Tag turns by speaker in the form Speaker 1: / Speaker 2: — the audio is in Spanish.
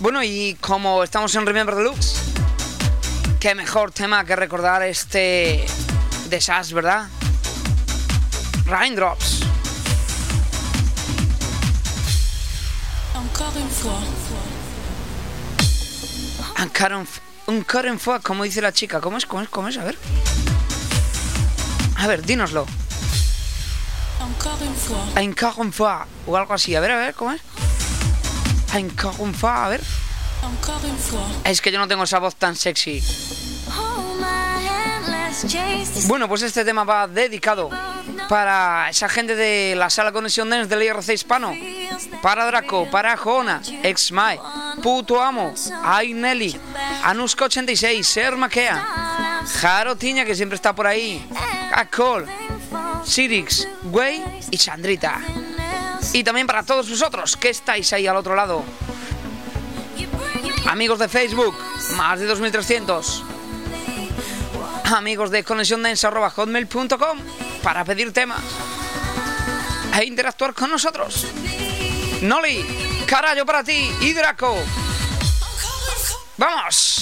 Speaker 1: Bueno, y como estamos en Remember Deluxe, qué mejor tema que recordar este de Sash, ¿verdad? Raindrops. Encore une fois, como dice la chica. ¿Cómo es? A ver, dínoslo. Encore une fois. O algo así. A ver, ¿cómo es? Encore une fois, a ver. Es que yo no tengo esa voz tan sexy. Bueno, pues este tema va dedicado para esa gente de la sala Conexión Dance del IRC hispano. Para Draco, para Joona, Ex-Mae, Puto Amo, Ay Nelly, Anuska86, Ser Makea, Jaro Tiña, que siempre está por ahí, Akol, Sirix, Güey y Sandrita. Y también para todos vosotros que estáis ahí al otro lado. Amigos de Facebook, más de 2300. Amigos de conexiondance@hotmail.com para pedir temas e interactuar con nosotros. Noli, Carallo para ti y Draco. ¡Vamos!